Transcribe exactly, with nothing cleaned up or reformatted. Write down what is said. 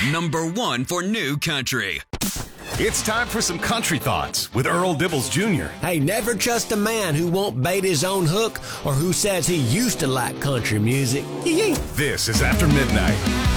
Number one for new country. It's time for some country thoughts with Earl Dibbles Junior Hey, never trust a man who won't bait his own hook or who says he used to like country music. This is After Midnight.